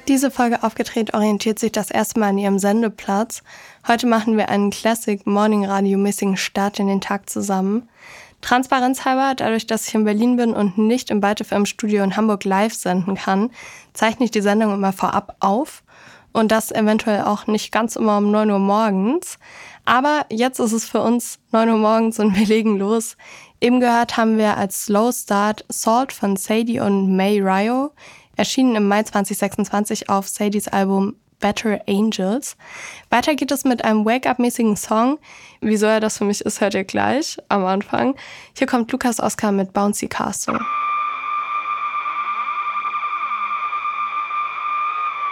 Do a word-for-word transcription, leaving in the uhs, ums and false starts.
Diese Folge Aufgedreht orientiert sich das erste Mal an ihrem Sendeplatz. Heute machen wir einen Classic Morning Radio-mäßigen Start in den Tag zusammen. Transparenzhalber, dadurch, dass ich in Berlin bin und nicht im Bite F M-Studio in Hamburg live senden kann, zeichne ich die Sendung immer vorab auf. Und das eventuell auch nicht ganz immer um neun Uhr morgens. Aber jetzt ist es für uns neun Uhr morgens und wir legen los. Eben gehört haben wir als Slow Start Salt von Sadie und May Ryo, erschienen im Mai zwanzig sechsundzwanzig auf Sadies Album Better Angels. Weiter geht es mit einem Wake-up-mäßigen Song. Wieso er das für mich ist, hört ihr gleich am Anfang. Hier kommt Lukas Oskar mit Bouncy Castle.